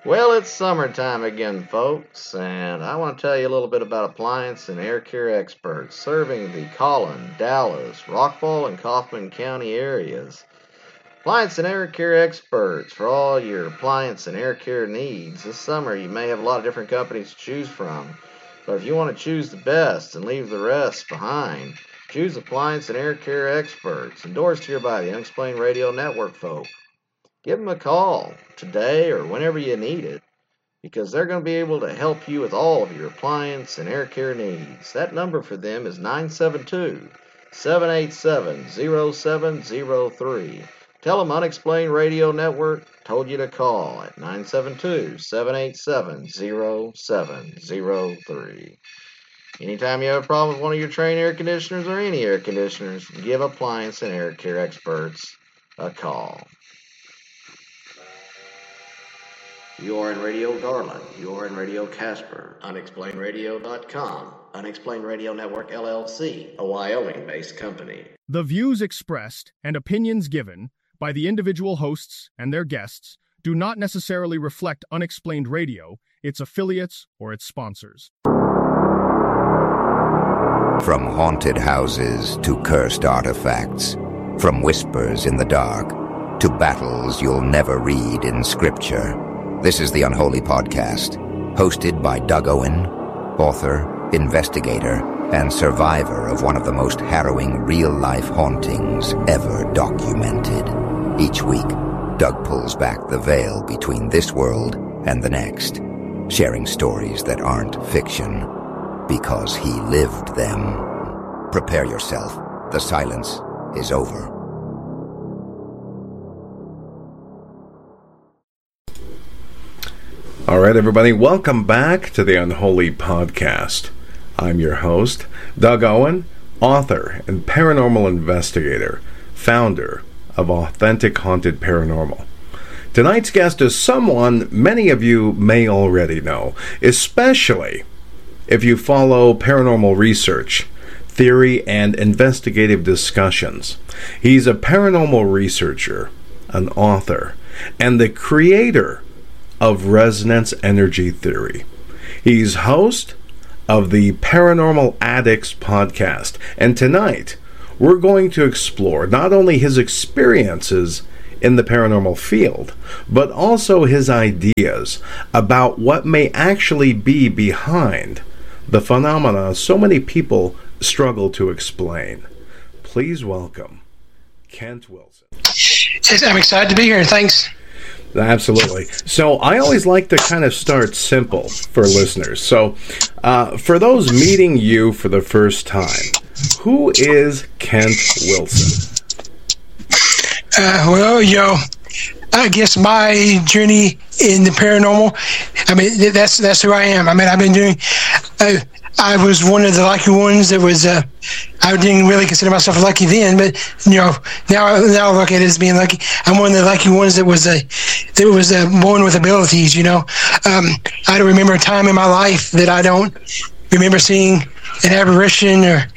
Well, it's summertime again, folks, and I want to tell you a little bit about appliance and air care experts serving the Collin, Dallas, Rockwall, and Kaufman County areas. Appliance and air care experts for all your appliance and air care needs. This summer, you may have a lot of different companies to choose from, but if you want to choose the best and leave the rest behind, choose appliance and air care experts, endorsed here by the Unexplained Radio Network folk. Give them a call today or whenever you need it, because they're going to be able to help you with all of your appliance and air care needs. That number for them is 972-787-0703. Tell them Unexplained Radio Network told you to call at 972-787-0703. Anytime you have a problem with one of your Trane air conditioners or any air conditioners, give appliance and air care experts a call. URN Radio Garland, URN Radio Casper, UnexplainedRadio.com, Unexplained Radio Network LLC, a Wyoming-based company. The views expressed and opinions given by the individual hosts and their guests do not necessarily reflect Unexplained Radio, its affiliates, or its sponsors. From haunted houses to cursed artifacts, from whispers in the dark to battles you'll never read in scripture. This is the Unholy Podcast, hosted by Doug Owen, author, investigator, and survivor of one of the most harrowing real-life hauntings ever documented. Each week, Doug pulls back the veil between this world and the next, sharing stories that aren't fiction, because he lived them. Prepare yourself. The silence is over. All right, everybody, welcome back to the Unholy Podcast. I'm your host, Doug Owen, author and paranormal investigator, founder of Authentic Haunted Paranormal. Tonight's guest is someone many of you may already know, especially if you follow paranormal research, theory, and investigative discussions. He's a paranormal researcher, an author, and the creator of Resonance Energy Theory. He's host of the Paranormal Addicts podcast, and tonight we're going to explore not only his experiences in the paranormal field, but also his ideas about what may actually be behind the phenomena so many people struggle to explain. Please welcome Kent Wilson. I'm excited to be here. Thanks. Absolutely. So I always like to kind of start simple for listeners. So for those meeting you for the first time, who is Kent Wilson? I guess my journey in the paranormal, that's who I am. I've been doing, I was one of the lucky ones that was, I didn't really consider myself lucky then, but, now I look at it as being lucky. I'm one of the lucky ones that was born with abilities, I don't remember a time in my life that I don't remember seeing an apparition or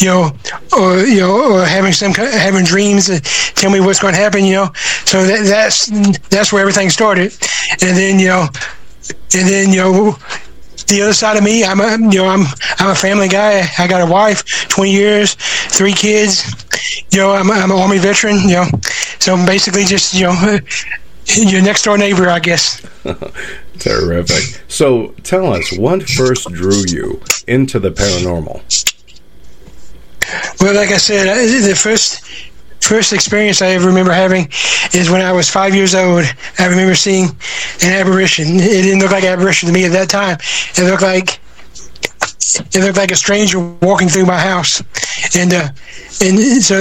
having dreams that tell me what's going to happen, So that's where everything started. And then, the other side of me, I'm a family guy. I got a wife, 20 years, 3 kids. I'm an Army veteran. So basically, just your next door neighbor, I guess. Terrific. So tell us, what first drew you into the paranormal? Well, like I said, the first experience I ever remember having is when I was 5 years old. I remember seeing an apparition. It didn't look like an apparition to me at that time. It looked like a stranger walking through my house, and so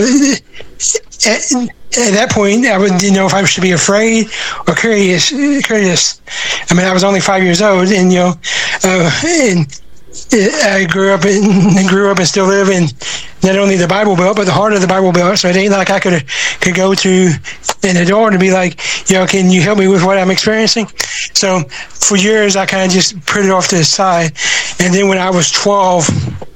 at that point I didn't know if I should be afraid or curious. I was only 5 years old, and I grew up and still live in not only the Bible Belt, but the heart of the Bible Belt. So it ain't like I could go to in the door and be like, can you help me with what I'm experiencing? So for years, I kind of just put it off to the side. And then when I was 12,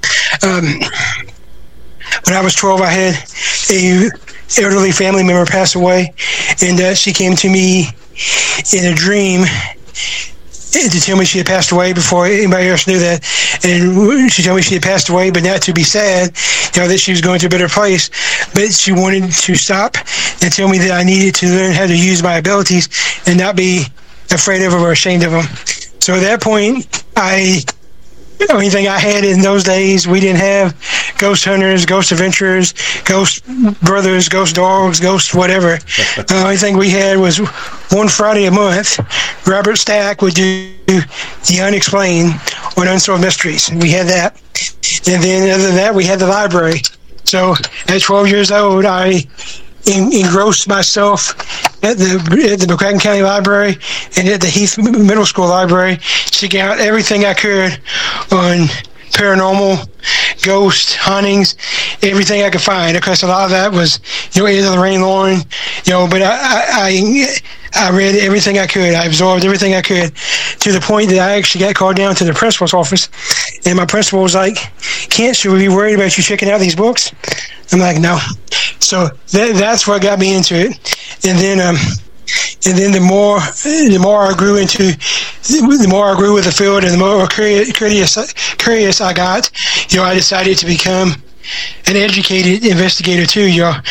I had a elderly family member pass away, and she came to me in a dream to tell me she had passed away before anybody else knew that. And she told me she had passed away, but not to be sad, that she was going to a better place. But she wanted to stop and tell me that I needed to learn how to use my abilities and not be afraid of them or ashamed of them. So at that point, the only thing I had in those days, we didn't have ghost hunters, ghost adventurers, ghost brothers, ghost dogs, ghost whatever. The only thing we had was one Friday a month, Robert Stack would do the unexplained or unsolved mysteries. We had that. And then other than that, we had the library. So at 12 years old, I engrossed myself at the McCracken County Library and at the Heath Middle School Library, seeking out everything I could on paranormal, ghost, hauntings, everything I could find. Of course, a lot of that was, either Lorraine Lauren, but I read everything I could. I absorbed everything I could to the point that I actually got called down to the principal's office. And my principal was like, Kent, should we be worried about you checking out these books? I'm like, no. So that's what got me into it. And then the more I grew with the field, and the more curious I got, I decided to become an educated investigator too.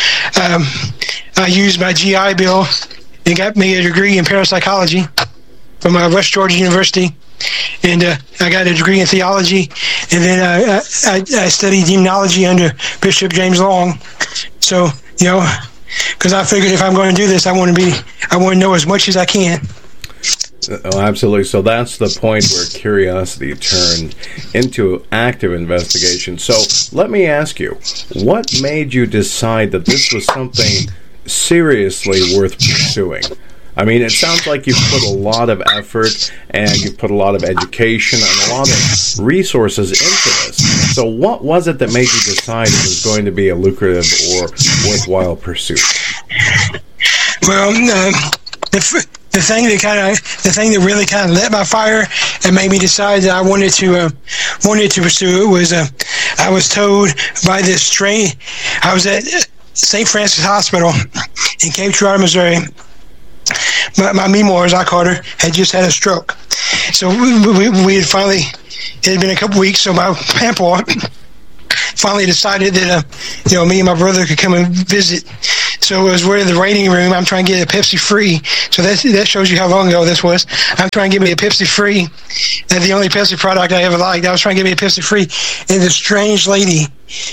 I used my GI Bill and got me a degree in parapsychology from West Georgia University, and I got a degree in theology, and then I studied demonology under Bishop James Long. So, because I figured if I'm going to do this, I want to know as much as I can. Oh, absolutely. So that's the point where curiosity turned into active investigation. So let me ask you, what made you decide that this was something seriously worth pursuing? I mean, it sounds like you've put a lot of effort and you've put a lot of education and a lot of resources into this. So what was it that made you decide it was going to be a lucrative or worthwhile pursuit? Well, the thing that really kind of lit my fire and made me decide that I wanted to pursue it was I was told by this strange. I was at St. Francis Hospital in Cape Girardeau, Missouri. My memoir, as I called her, had just had a stroke. So we had finally, it had been a couple weeks, so my grandpa finally decided that, me and my brother could come and visit. So we're in the waiting room. I'm trying to get a Pepsi Free. So that shows you how long ago this was. I'm trying to get me a Pepsi Free. And the only Pepsi product I ever liked. I was trying to get me a Pepsi Free. And this strange lady,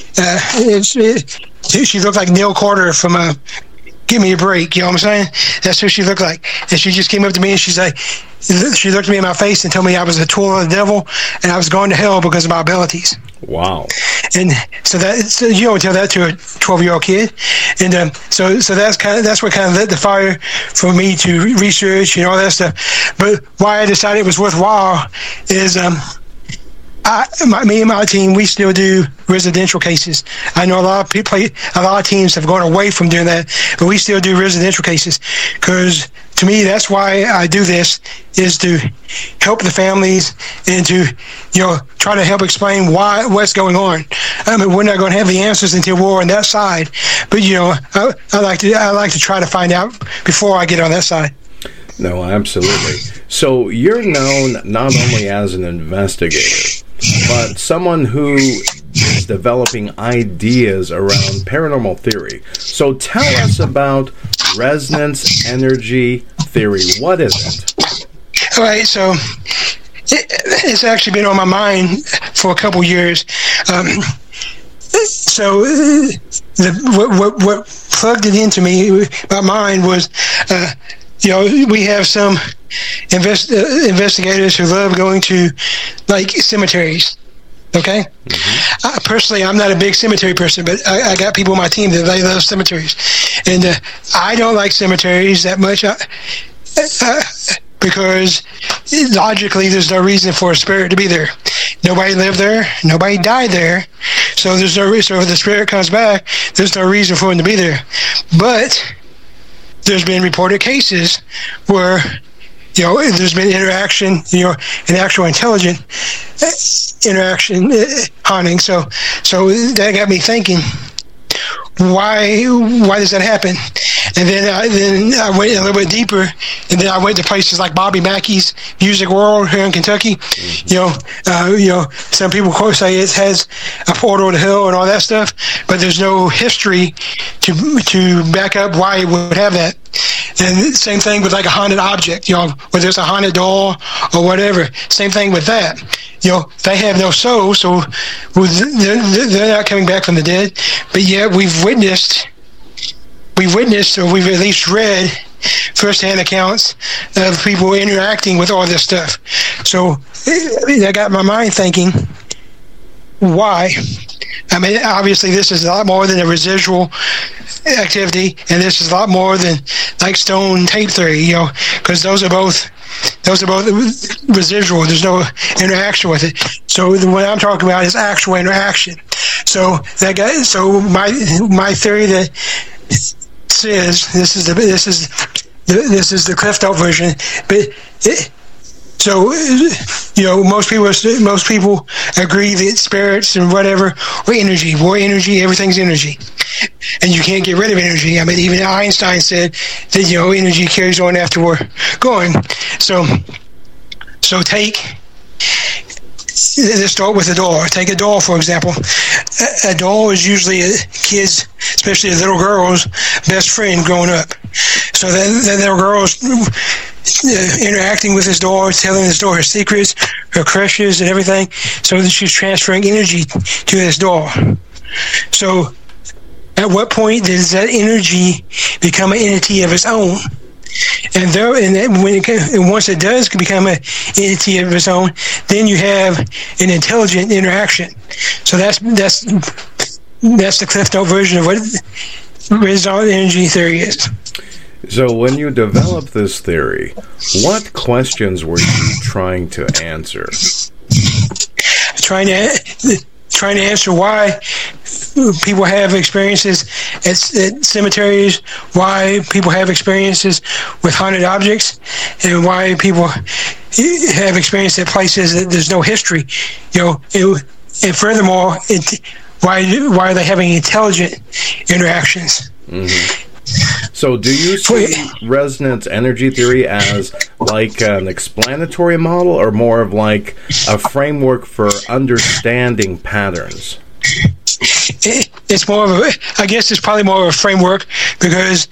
she looked like Neil Carter from Give Me a Break, you know what I'm saying? That's who she looked like. And she just came up to me and she looked me in my face and told me I was a tool of the devil and I was going to hell because of my abilities. Wow. And so you don't tell that to a 12-year-old kid. And so that's what kind of lit the fire for me to research and all that stuff. But why I decided it was worthwhile is me and my team, we still do residential cases. I know a lot of teams have gone away from doing that, but we still do residential cases because to me, that's why I do this, is to help the families and to, try to help explain what's going on. I mean, we're not going to have the answers until we're on that side, but I like to try to find out before I get on that side. No, absolutely. So you're known not only as an investigator, but someone who is developing ideas around paranormal theory. So tell us about resonance energy theory. What is it? All right, so it's actually been on my mind for a couple years. So what plugged it into my mind was, we have some investigators who love going to cemeteries. Okay. Mm-hmm. Personally, I'm not a big cemetery person, but I got people on my team that they love cemeteries, and I don't like cemeteries that much because logically, there's no reason for a spirit to be there. Nobody lived there. Nobody died there. So there's no reason. So if the spirit comes back, there's no reason for him to be there. But there's been reported cases where there's been interaction, an actual intelligent interaction haunting. So that got me thinking, why does that happen? And then I went a little bit deeper, and then I went to places like Bobby Mackey's Music World here in Kentucky. Some people say it has a portal to hell and all that stuff, but there's no history to back up why it would have that. And same thing with like a haunted object, whether it's a haunted doll or whatever. Same thing with that. They have no soul, so they're not coming back from the dead. But yet we've witnessed, or we've at least read first-hand accounts of people interacting with all this stuff. So that got my mind thinking, why? I mean, obviously this is a lot more than a residual activity, and this is a lot more than like stone tape theory, because those are both residual. There's no interaction with it. So what I'm talking about is actual interaction. So my theory that says this is the Cliff Note version, but most people agree that spirits and whatever are energy. We're energy. Everything's energy, and you can't get rid of energy. I mean, even Einstein said that energy carries on after we're gone. So let's start with a doll. Take a doll, for example. A doll is usually a kid's, especially a little girl's, best friend growing up. So that little girl's interacting with this doll, telling this doll her secrets, her crushes, and everything. So that she's transferring energy to this doll. So at what point does that energy become an entity of its own? And once it does become an entity of its own, then you have an intelligent interaction. So that's the Cliff Note version of what resonant energy theory is. So when you developed this theory, what questions were you trying to answer? Trying to answer why people have experiences at cemeteries, why people have experiences with haunted objects, and why people have experiences at places that there's no history. And furthermore, why are they having intelligent interactions? Mm-hmm. So do you see resonance energy theory as like an explanatory model, or more of like a framework for understanding patterns? It's more of I guess it's probably more of a framework, because,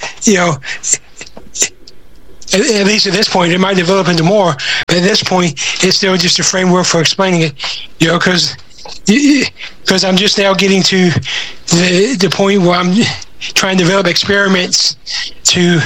at least at this point, it might develop into more, but at this point, it's still just a framework for explaining it, because I'm just now getting to the point where I'm trying to develop experiments to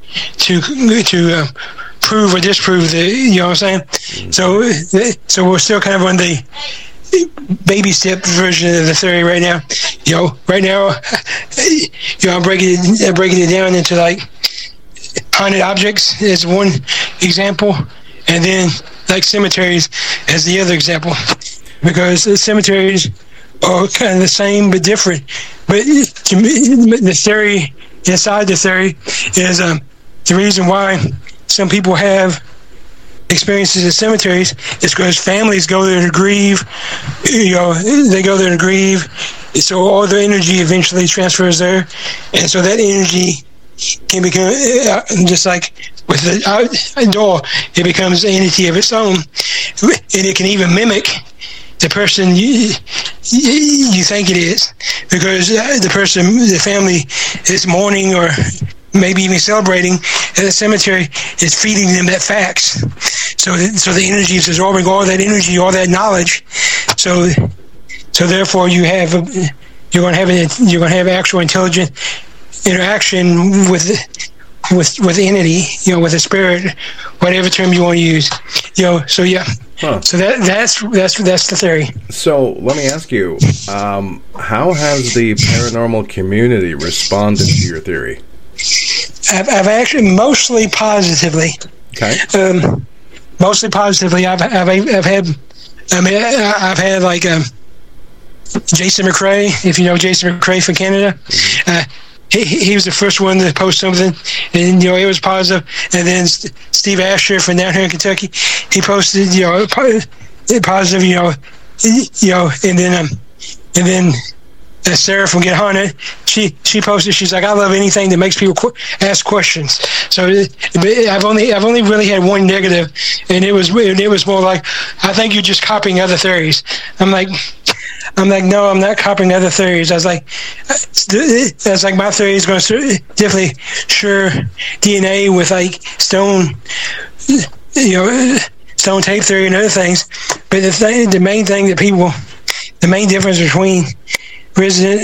prove or disprove the, what I'm saying? So we're still kind of on the baby step version of the theory right now. Right now, I'm breaking it down into like haunted objects as one example, and then like cemeteries as the other example, because the cemeteries are kind of the same but different. But to me, the theory inside the theory is the reason why some people have experiences in cemeteries is because families go there to grieve. They go there to grieve, so all their energy eventually transfers there, and so that energy can become just like with the doll. It becomes an entity of its own, and it can even mimic the person you think it is, because the family is mourning or maybe even celebrating at the cemetery is feeding them that facts. So the energy is absorbing all that energy, all that knowledge. So therefore you're going to have actual intelligent interaction with entity, with a spirit, whatever term you want to use. So yeah. Huh. So that's the theory. So let me ask you, how has the paranormal community responded to your theory? I've actually mostly positively. Okay. Mostly positively. I've had like Jason McRae, if you know Jason McRae from Canada. He was the first one to post something, and it was positive. And then Steve Asher from down here in Kentucky, he posted positive, and then Sarah from Get Haunted, she posted. She's like, I love anything that makes people ask questions. So I've only really had one negative, and it was more like, I think you're just copying other theories. I'm like, no, I'm not copying other theories. I was like, that's like my theory is going to definitely share DNA with like stone tape theory and other things. But the main difference between resident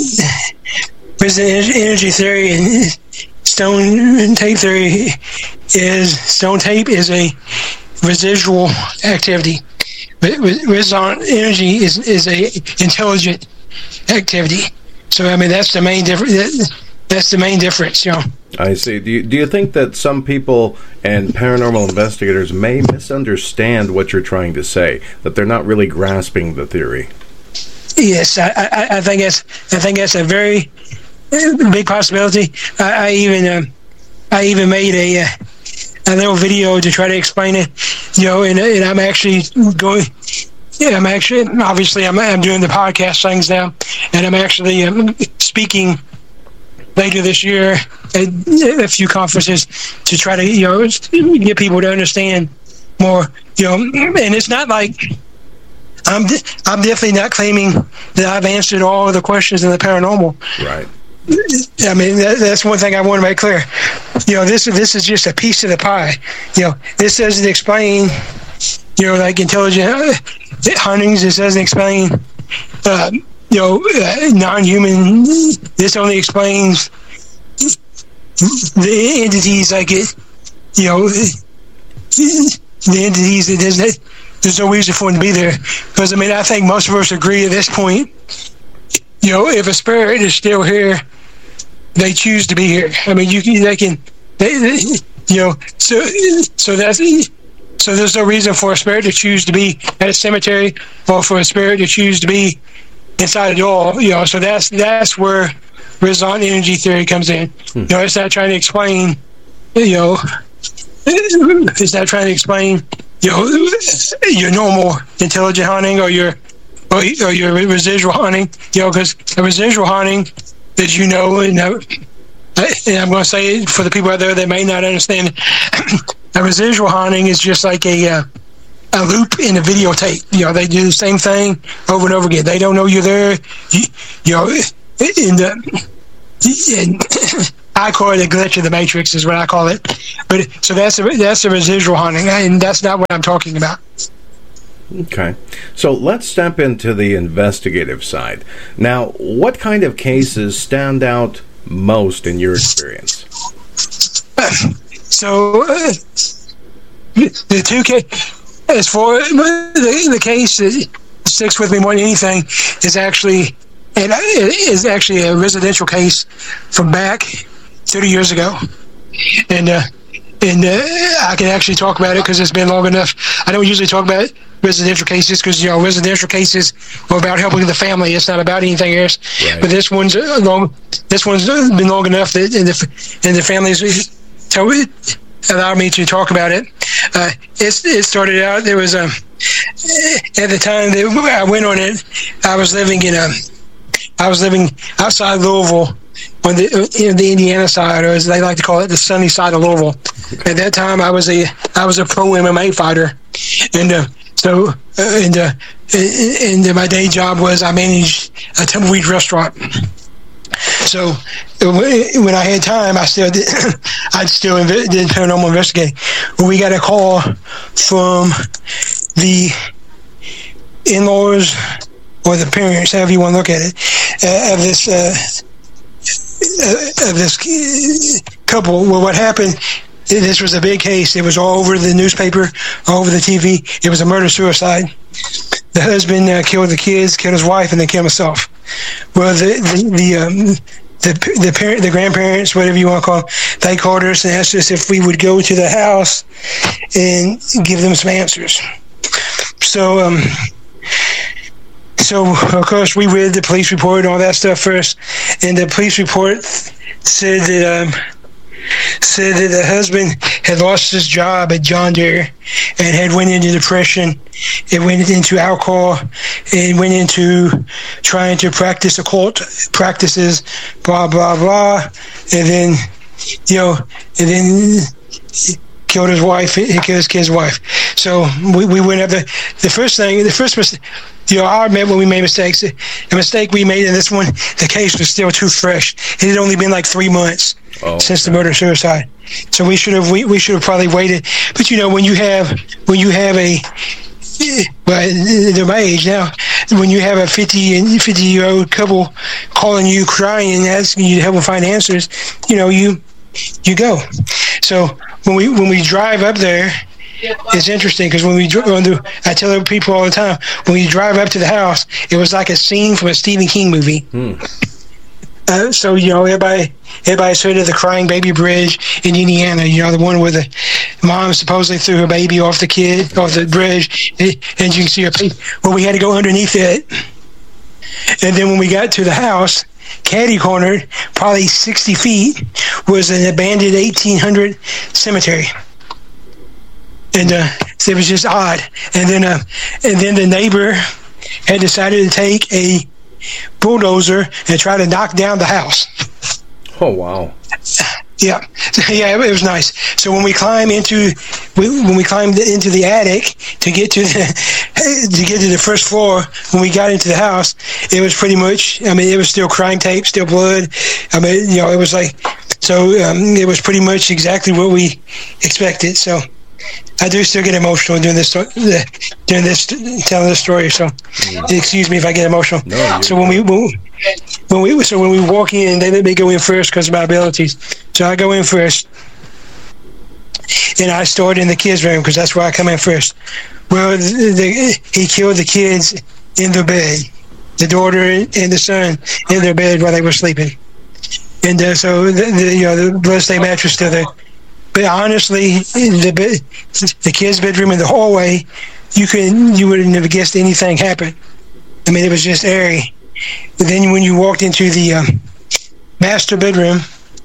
energy theory and stone tape theory is stone tape is a residual activity, but resonant energy is a intelligent activity. So I mean that's the main difference. That's the main difference, I see. Do you think that some people and paranormal investigators may misunderstand what you're trying to say? That they're not really grasping the theory? Yes, I think that's a very big possibility. I even made a little video to try to explain it, and I'm actually going. Yeah, I'm doing the podcast things now, and I'm actually speaking later this year at a few conferences to try to get people to understand more. And it's not like. I'm definitely not claiming that I've answered all of the questions in the paranormal. Right. I mean, that's one thing I want to make clear. This is just a piece of the pie. This doesn't explain, like intelligent huntings. This doesn't explain, non-human. This only explains the entities like it, the entities that there's no reason for them to be there. Because, I mean, I think most of us agree at this point, if a spirit is still here, they choose to be here. I mean, so there's no reason for a spirit to choose to be at a cemetery or for a spirit to choose to be inside a door, so that's where resonant energy theory comes in. It's not trying to explain, it's not trying to explain your normal intelligent haunting or your residual haunting, because a residual haunting, as and I'm going to say it for the people out there that may not understand, a residual haunting is just like a loop in a videotape. They do the same thing over and over again. They don't know you're there. I call it a glitch of the matrix is what I call it. But so that's a residual haunting, and that's not what I'm talking about. Okay. So let's step into the investigative side. Now, what kind of cases stand out most in your experience? So the two cases, as for the case that sticks with me more than anything, is actually a residential case from back 30 years ago, and I can actually talk about it because it's been long enough. I don't usually talk about residential cases because residential cases are about helping the family. It's not about anything else. Right. But this one's been long enough that and the families allow me to talk about it. It started out. There was at the time that I went on it, I was living outside Louisville on the Indiana side, or as they like to call it, the sunny side of Louisville. At that time, I was a pro MMA fighter, and my day job was I managed a tumbleweed restaurant. So when I had time, I still did paranormal investigating. When we got a call from the in-laws or the parents, however you want to look at it, of this couple. Well, what happened? This was a big case. It was all over the newspaper, all over the TV. It was a murder-suicide. The husband killed the kids, killed his wife, and then killed himself. Well, the grandparents, whatever you want to call them, they called us and asked us if we would go to the house and give them some answers. So of course, we read the police report and all that stuff first, and the police report said that said that the husband had lost his job at John Deere and had went into depression. It went into alcohol. It went into trying to practice occult practices, blah, blah, blah. And then, and then killed his wife. He killed his kid's wife. So we went up the first mistake, I admit when we made mistakes. The mistake we made in this one, the case was still too fresh. It had only been like 3 months since the murder-suicide. So we should have probably waited. But when you have a, well, they're my age now. When you have a 50-year-old couple calling you, crying, asking you to help them find answers, you go. So when we drive up there, it's interesting because I tell people all the time, when we drive up to the house, it was like a scene from a Stephen King movie. So everybody's heard of the Crying Baby Bridge in Indiana. The one where the mom supposedly threw her baby off the bridge, and you can see her. Well, we had to go underneath it, and then when we got to the house, catty-cornered, probably 60 feet, was an abandoned 1800 cemetery. And it was just odd. And then the neighbor had decided to take a bulldozer and try to knock down the house. Oh, wow. Yeah, it was nice. So when we climbed into the attic to get to the first floor, when we got into the house, it was pretty much. It was still crime tape, still blood. It was like so. It was pretty much exactly what we expected. So I do still get emotional doing this, telling this story. So excuse me if I get emotional. No, so when we walk in, they let me go in first because of my abilities. So I go in first, and I start in the kids' room because that's where I come in first. Well, he killed the kids in their bed, the daughter and the son in their bed while they were sleeping, and so the bloodstained mattress still there. But honestly, the kids' bedroom in the hallway, you wouldn't have guessed anything happened. It was just airy. But then when you walked into the master bedroom,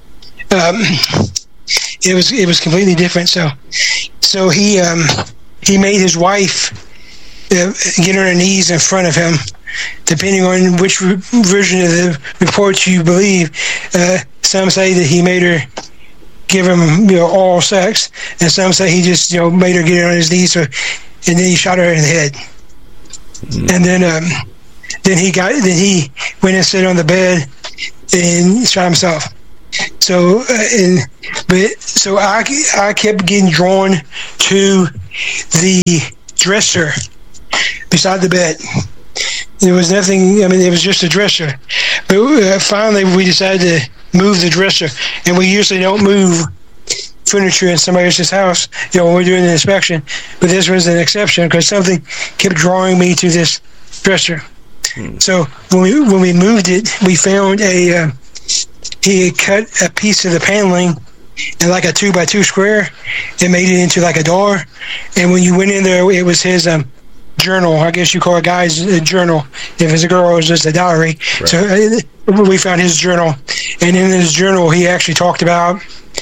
it was completely different. So he made his wife get on her knees in front of him, depending on which version of the report you believe. Some say that he made her give him oral sex, and some say he just made her get on his knees, and then he shot her in the head. And then he went and sat on the bed and shot himself. So I kept getting drawn to the dresser beside the bed. There was nothing. It was just a dresser. But finally, we decided to move the dresser, and we usually don't move furniture in somebody else's house, when we're doing an inspection. But this was an exception because something kept drawing me to this dresser. So when we moved it, we found he had cut a piece of the paneling in like a 2x2 square and made it into like a door. And when you went in there, it was his journal. I guess you call a guy's journal. If it's a girl, it was just a diary. Right. So we found his journal, and in his journal, he actually talked about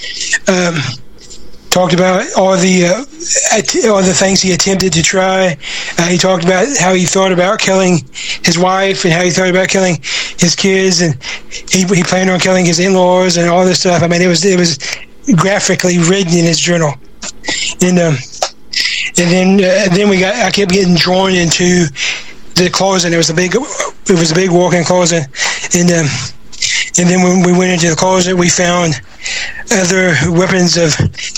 all the things he attempted to try. He talked about how he thought about killing his wife and how he thought about killing his kids, and he planned on killing his in-laws and all this stuff. It was graphically written in his journal, and then I kept getting drawn into the closet. It was a big walk-in closet, and then when we went into the closet, we found other weapons of.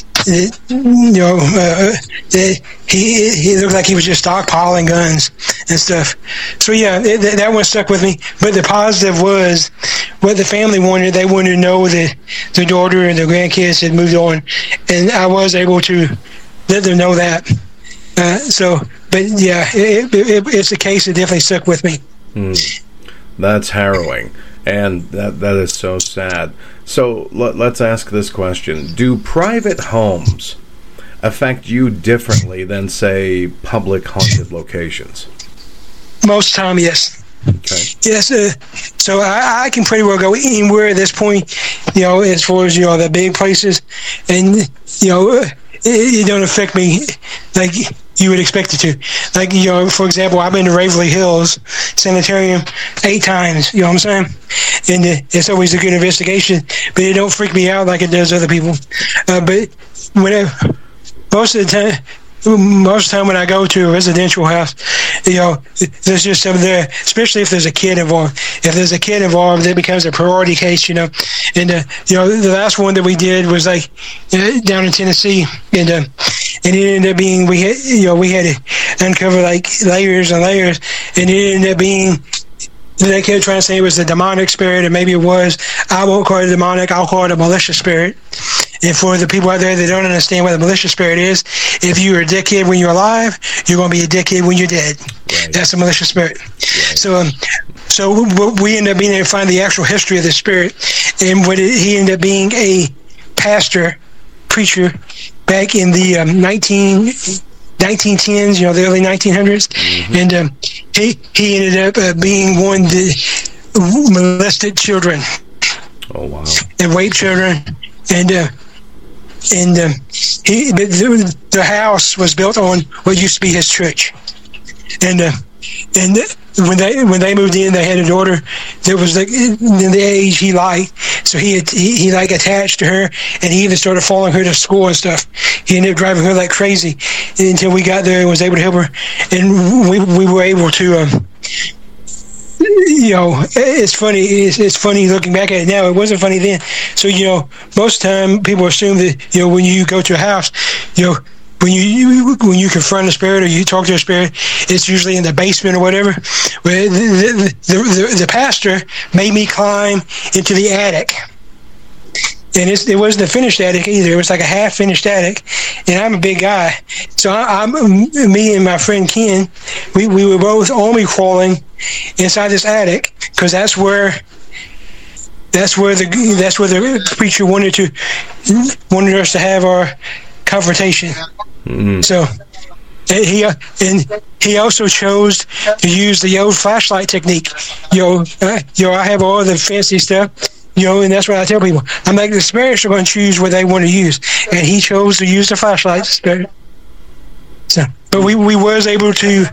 He looked like he was just stockpiling guns and stuff. So yeah, that one stuck with me. But the positive was what the family wanted. They wanted to know that their daughter and their grandkids had moved on, and I was able to let them know that. But yeah, it's a case that definitely stuck with me. That's harrowing, and that is so sad. So let's ask this question. Do private homes affect you differently than, say, public haunted locations? Most time, yes. Okay. Yes, so I can pretty well go anywhere at this point, as far as, the big places. And, it don't affect me like you would expect it to. Like, for example, I've been to Raverly Hills Sanitarium 8 times, you know what I'm saying? And it's always a good investigation, but it don't freak me out like it does other people. But most of the time when I go to a residential house, there's just something there, especially if there's a kid involved. If there's a kid involved, it becomes a priority case, And, the last one that we did was like down in Tennessee, and it ended up being, we had to uncover like layers and layers, and it ended up being, they kept trying to say it was the demonic spirit, and maybe it was. I won't call it demonic, I'll call it a malicious spirit. And for the people out there that don't understand what the malicious spirit is, if you're a dickhead when you're alive, you're going to be a dickhead when you're dead. Right. That's a malicious spirit. Right. So we ended up being able to find the actual history of the spirit, and he ended up being a pastor, preacher, back in the 1910s, the early 1900s, and he ended up being one that molested children. Oh wow! And raped children, and the house was built on what used to be his church, and when they moved in, they had a daughter that was like in the age he liked, so he like attached to her, and he even started following her to school and stuff. He ended up driving her like crazy until we got there and was able to help her, and we were able to. It's funny. It's funny looking back at it now. It wasn't funny then. So most of the time people assume that when you go to a house, when you confront a spirit or you talk to a spirit, it's usually in the basement or whatever. But the pastor made me climb into the attic. And it wasn't a finished attic either. It was like a half-finished attic, and I'm a big guy, so me and my friend Ken, we were both army crawling inside this attic because that's where the preacher wanted us to have our confrontation. Mm-hmm. So he also chose to use the old flashlight technique. I have all the fancy stuff. And that's what I tell people. I'm like, the spirits are going to choose what they want to use, and he chose to use the flashlight spirit. So, but I was able to,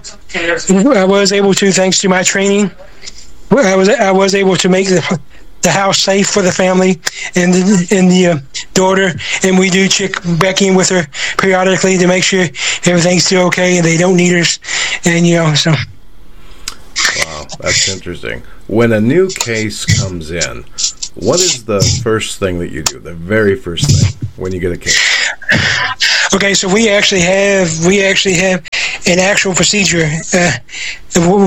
thanks to my training, I was able to make the house safe for the family and the daughter, and we do check back in with her periodically to make sure everything's still okay and they don't need us, and so. Wow, that's interesting. When a new case comes in, what is the first thing that you do? The very first thing when you get a case? Okay, so we actually have an actual procedure. So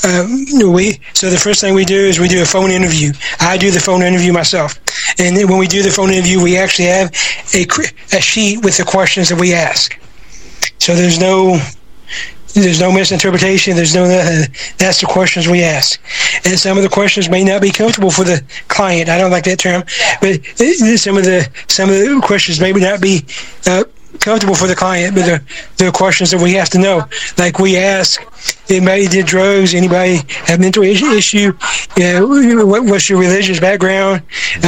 the first thing we do is we do a phone interview. I do the phone interview myself, and then when we do the phone interview, we actually have a sheet with the questions that we ask. So there's no misinterpretation. There's no nothing. That's the questions we ask. And some of the questions may not be comfortable for the client. I don't like that term, but some of the questions may not be comfortable for the client, but they're questions that we have to know. Like we ask, anybody did drugs? Anybody have mental issue? What's your religious background?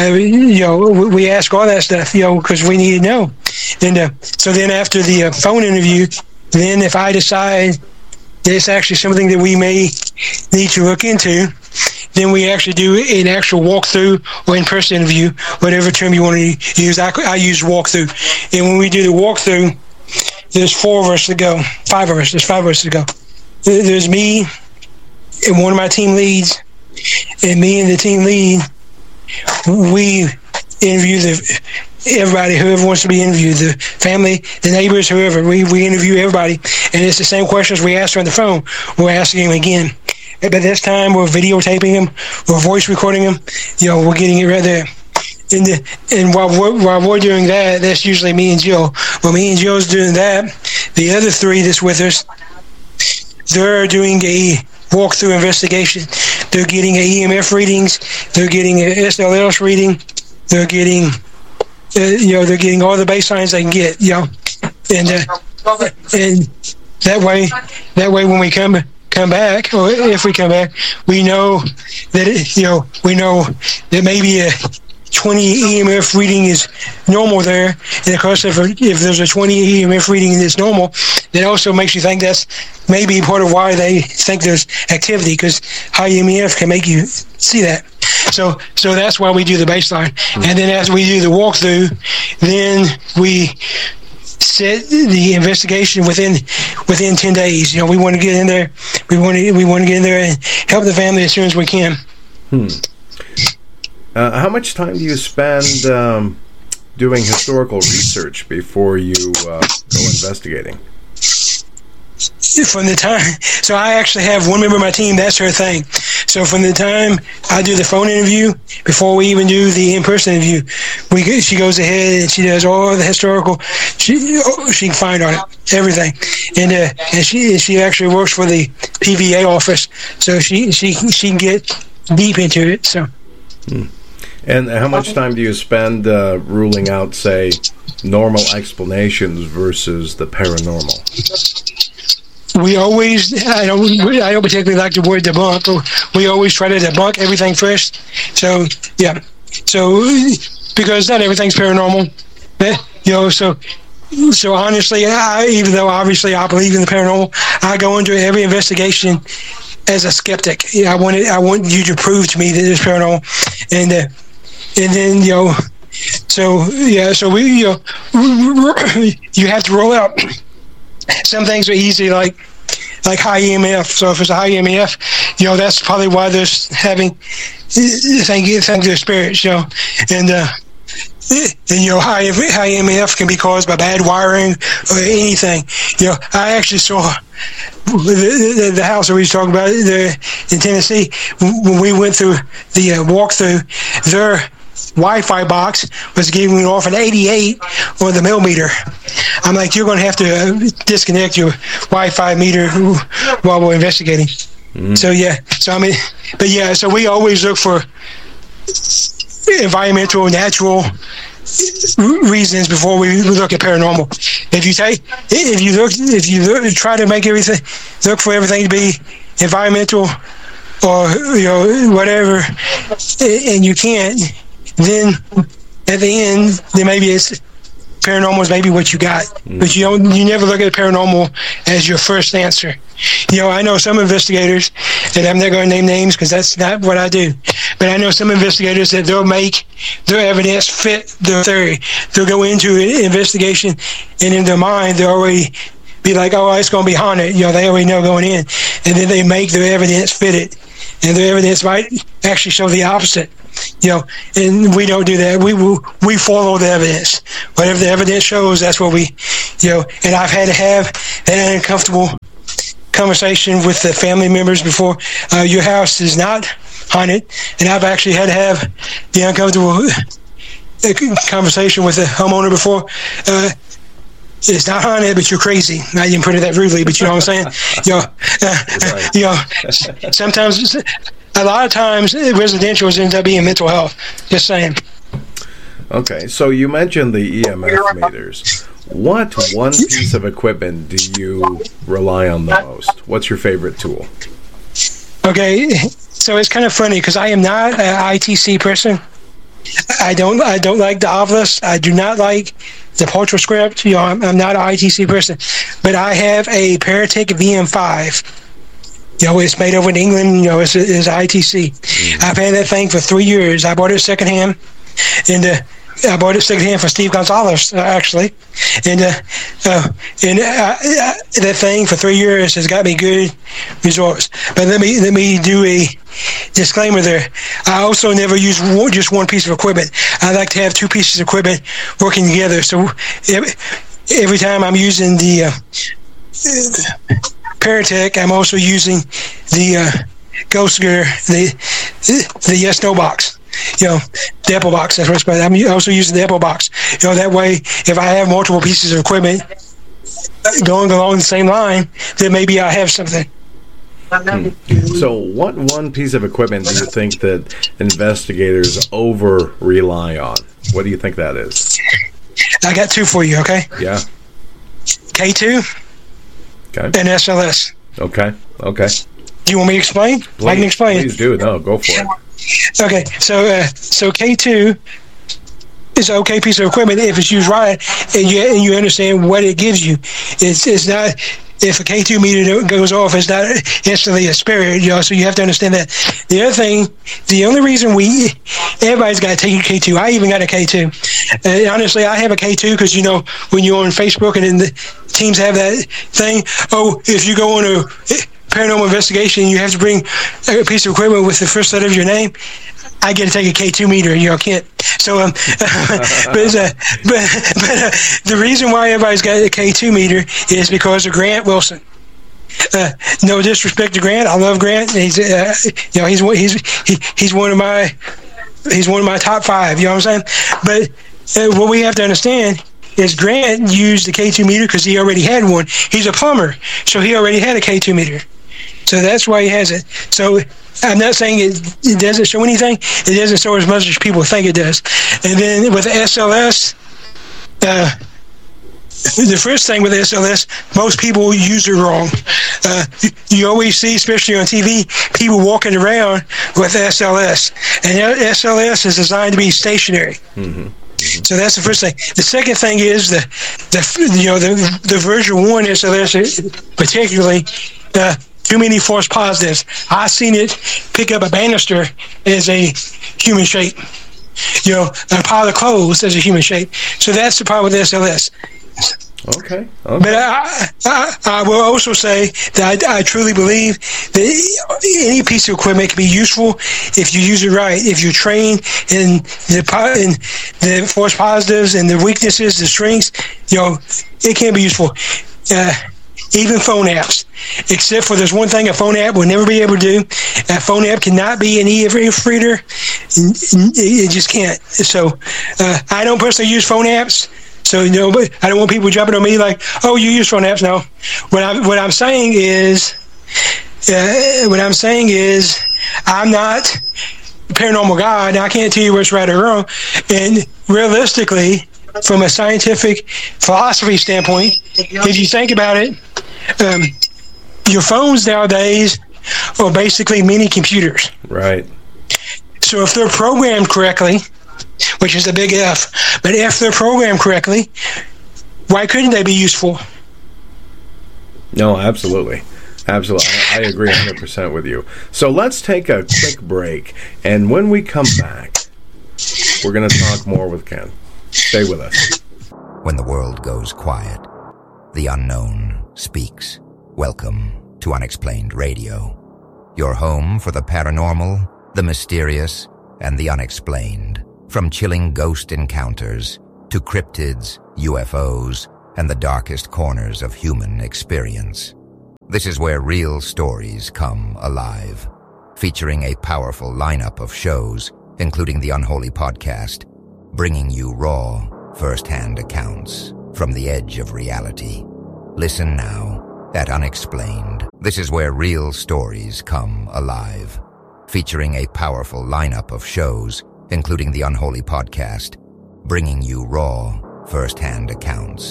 We ask all that stuff, because we need to know. And so then after the phone interview, then if I decide that it's actually something that we may need to look into, then we actually do an actual walkthrough or in-person interview, whatever term you want to use. I use walkthrough. And when we do the walkthrough, there's 5 of us to go. There's 5 of us to go. There's me and one of my team leads, and me and the team lead, we interview everybody, whoever wants to be interviewed, the family, the neighbors, whoever. We interview everybody, and it's the same questions we asked on the phone. We're asking them again. But this time, we're videotaping them, we're voice recording them. We're getting it right there. And while we're doing that, that's usually me and Jill. While me and Jill's doing that, the other 3 that's with us, they're doing a walkthrough investigation. They're getting EMF readings. They're getting an SLS reading. They're getting, they're getting all the baselines they can get, and that way when we come come back, or if we come back, we know that maybe a 20 EMF reading is normal there, and of course, if there's a 20 EMF reading that's normal, that also makes you think that's maybe part of why they think there's activity, because high EMF can make you see that. So that's why we do the baseline, and then as we do the walkthrough, then we set the investigation within 10 days. We want to get in there. We want to get in there and help the family as soon as we can. How much time do you spend doing historical research before you go investigating? From the time, so I actually have one member of my team, that's her thing. So from the time I do the phone interview, before we even do the in-person interview, she goes ahead and she does all the historical, she can find on it, everything. And she actually works for the PVA office, so she can get deep into it. So. And how much time do you spend ruling out, say, normal explanations versus the paranormal? We always, I don't particularly like the word debunk, but we always try to debunk everything first. So, yeah. So, because not everything's paranormal. So honestly, even though obviously I believe in the paranormal, I go into every investigation as a skeptic. I want you to prove to me that it's paranormal. And then, so we, you have to roll out. Some things are easy, like high EMF. So if it's a high EMF, that's probably why there's having thank their spirits, and high EMF can be caused by bad wiring or anything. I actually saw the house that we was talking about there in Tennessee when we went through the walkthrough. Their Wi-Fi box was giving off an 88 on the millimeter. I'm like, you're going to have to disconnect your Wi-Fi meter while we're investigating. So so we always look for environmental, natural reasons before we look at paranormal. If you try to make everything, look for everything to be environmental or whatever, and you can't, then at the end, then maybe it's paranormal is maybe what you got, but you never look at paranormal as your first answer. I know some investigators, and I'm not going to name names because that's not what I do, but I know some investigators that they'll make their evidence fit their theory. They'll go into an investigation, and in their mind, they'll already be like, oh, it's going to be haunted. They already know going in, and then they make their evidence fit it, and their evidence might actually show the opposite. And we don't do that. We follow the evidence. Whatever the evidence shows, that's what we, and I've had to have an uncomfortable conversation with the family members before. Your house is not haunted, and I've actually had to have the uncomfortable conversation with the homeowner before. It's not haunted, but you're crazy. I didn't put it that rudely, but you know what I'm saying? Sometimes, a lot of times, residential ends up being mental health. Just saying. Okay, so you mentioned the EMF meters. What one piece of equipment do you rely on the most? What's your favorite tool? Okay, so it's kind of funny because I am not an ITC person. I don't like the Ovilus. I do not like the Portal script. I'm not an ITC person, but I have a Paratech VM5. It's made over in England. It's ITC. I've had that thing for 3 years. I bought it secondhand, and I bought it secondhand for Steve Gonzalez, actually. And that thing for 3 years has got me good results. But let me do a disclaimer there. I also never use just one piece of equipment. I like to have two pieces of equipment working together. So every time I'm using the Paratech, I'm also using the Ghost Gear, the Yes No box. The Apple box. That's what it's called. I'm also using the Apple box. That way, if I have multiple pieces of equipment going along the same line, then maybe I have something. So what one piece of equipment do you think that investigators over rely on? What do you think that is? I got two for you, okay? Yeah. K2 okay. and SLS. Okay. Okay. Do you want me to explain? I can explain. Please do. No, go for it. Okay, so K2 is an okay piece of equipment if it's used right, and you understand what it gives you. It's not, if a K2 meter goes off, it's not instantly a spirit, so you have to understand that. The other thing, the only reason everybody's got to take a K2. I even got a K2. Honestly, I have a K2 because, when you're on Facebook and then the teams have that thing, if you go on a paranormal investigation, you have to bring a piece of equipment with the first letter of your name. I get to take a K2 meter, can't. So, but the reason why everybody's got a K2 meter is because of Grant Wilson. No disrespect to Grant, I love Grant. He's one of my top 5. You know what I'm saying? But what we have to understand is Grant used the K2 meter because he already had one. He's a plumber, so he already had a K2 meter. So that's why he has it. So I'm not saying it doesn't show anything. It doesn't show as much as people think it does. And then with the SLS, the first thing with the SLS, most people use it wrong. You always see, especially on TV, people walking around with SLS. And SLS is designed to be stationary. Mm-hmm. So that's the first thing. The second thing is the version 1 SLS, particularly, too many false positives. I've seen it pick up a banister as a human shape. A pile of clothes as a human shape. So that's the problem with SLS. Okay. But I will also say that I truly believe that any piece of equipment can be useful if you use it right. If you train in the false positives and the weaknesses, the strengths, it can be useful. Even phone apps, except for there's one thing a phone app will never be able to do. A phone app cannot be an EF reader. It just can't. So I don't personally use phone apps. So but I don't want people jumping on me like, "Oh, you use phone apps." No. What I'm saying is, I'm not a paranormal guy. I can't tell you what's right or wrong. And realistically, from a scientific philosophy standpoint, if you think about it, your phones nowadays are basically mini computers. Right. So if they're programmed correctly, which is a big F, but if they're programmed correctly, why couldn't they be useful? No, absolutely. Absolutely. I agree 100% with you. So let's take a quick break, and when we come back, we're going to talk more with Ken. Stay with us. When the world goes quiet, the unknown speaks. Welcome to Unexplained Radio, your home for the paranormal, the mysterious, and the unexplained. From chilling ghost encounters to cryptids, UFOs, and the darkest corners of human experience. This is where real stories come alive, featuring a powerful lineup of shows, including the Unholy Podcast, bringing you raw, first-hand accounts from the edge of reality. Listen now at Unexplained. This is where real stories come alive, featuring a powerful lineup of shows, including the Unholy Podcast, bringing you raw, first-hand accounts